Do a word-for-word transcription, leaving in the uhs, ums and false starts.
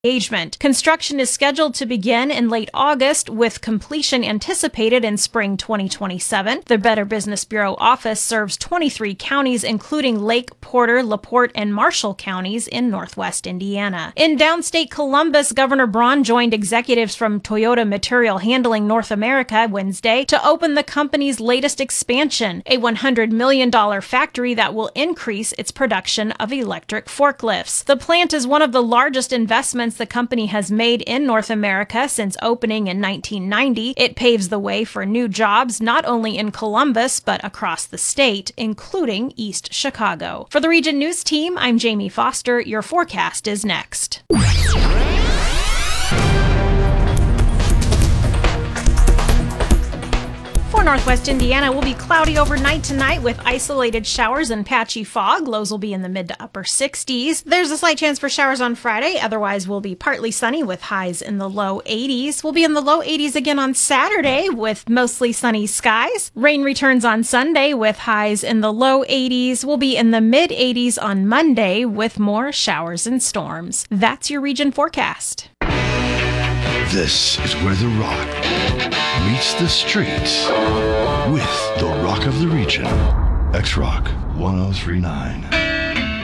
engagement. Construction is scheduled to begin in late August, with completion anticipated in spring twenty twenty-seven. The Better Business Bureau office serves twenty-three counties, including Lake, Porter, LaPorte, and Marshall counties in northwest Indiana. In downstate Columbus, Governor Braun joined executives from Toyota Material Handling North America Wednesday to open the company's latest expansion, a one hundred million dollars factory that will increase its production of electric forklifts. The plant is one of the largest investments the company has made in North America since opening in nineteen ninety. It paves the way for new jobs not only in Columbus but across the state, including East Chicago. For the Region News Team, I'm Jamie Foster. Your forecast is next. For Northwest Indiana, will be cloudy overnight tonight with isolated showers and patchy fog. Lows will be in the mid to upper sixties. There's a slight chance for showers on Friday. Otherwise, we'll be partly sunny with highs in the low eighties. We'll be in the low eighties again on Saturday with mostly sunny skies. Rain returns on Sunday with highs in the low eighties. We'll be in the mid eighties on Monday with more showers and storms. That's your region forecast. This is where the rock meets the streets with the rock of the region. X-Rock one oh three point nine.